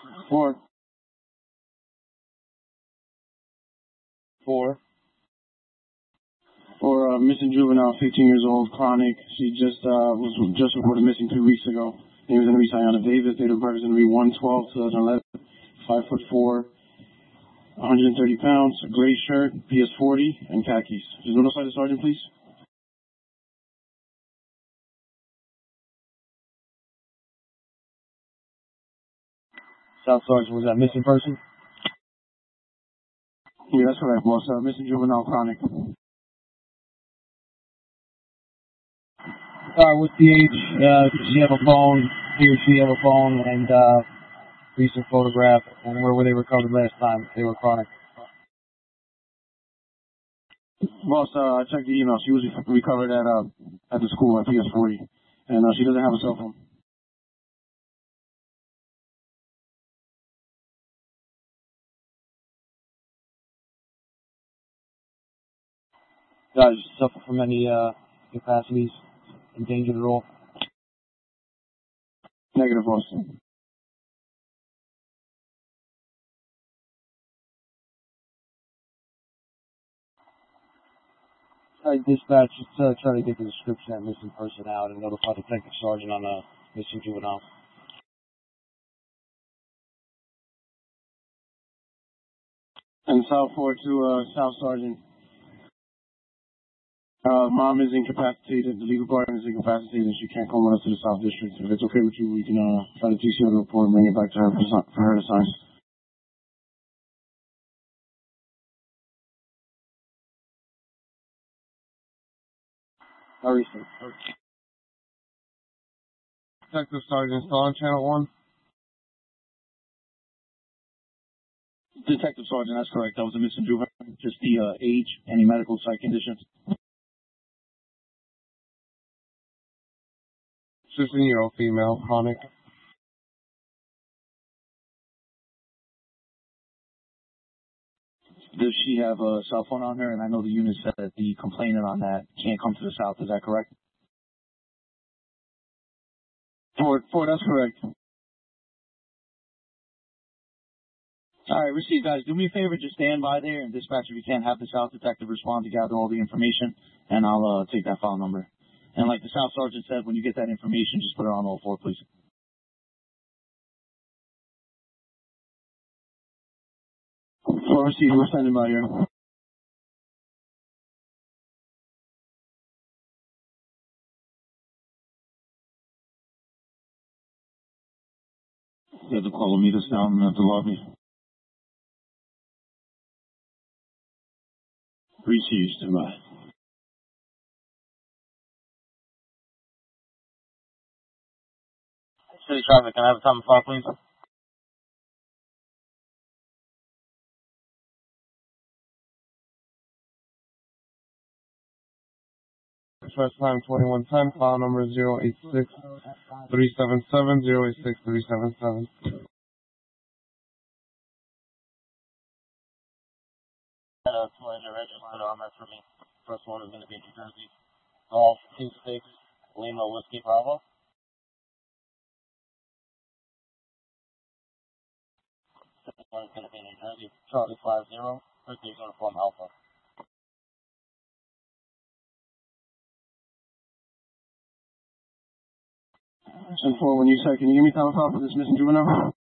Four. Or missing juvenile, 15 years old, chronic. She was reported missing 2 weeks ago. Name is going to be Sayana Davis. Date of birth is going to be 1/12/2011. 5'4", 130 pounds, gray shirt, PS40, and khakis. Just notify the sergeant, please. South Sergeant, was that missing person? Yeah, that's correct, boss. Missing juvenile, chronic. Alright, what's the age? Does she have a phone? He or she have a phone? And recent photograph? And where were they recovered last time? They were chronic. Boss, I checked the email. She was recovered at the school at PS40, and she doesn't have a cell phone. Guys, suffer from any incapacities, endangered at all? Negative, boss. Dispatch, just try to get the description of that missing person out and notify the detective sergeant on a missing juvenile. And South 4 to South Sergeant. Mom is incapacitated. The legal guardian is incapacitated, and she can't come with us to the South District. If it's okay with you, we can try to TCO the report and bring it back to her for her to sign. Detective Sergeant, still on Channel 1? Detective Sergeant, that's correct. That was a missing juvenile. Just the age, any medical site conditions. 16-year-old female, chronic. Does she have a cell phone on her? And I know the unit said that the complainant on that can't come to the South. Is that correct? Ford, that's correct. All right, receive, guys. Do me a favor, just stand by there, and dispatch, if you can't, have the South detective respond to gather all the information, and I'll take that file number. And like the South Sergeant said, when you get that information, just put it on all four, please. Well, receive, we're standing by here. You have to call meet us down at the lobby. Receive, stand by. City traffic, can I have a time of file, please? First time 2110, file number 086-377, 086-377. That's for me. First one is going to be New Jersey. Golf 26, Lima Whiskey Bravo. Second one is going to be New Jersey. Charlie 50, Birthday Uniform Alpha. And 4, when you say, can you give me time of file for this missing juvenile?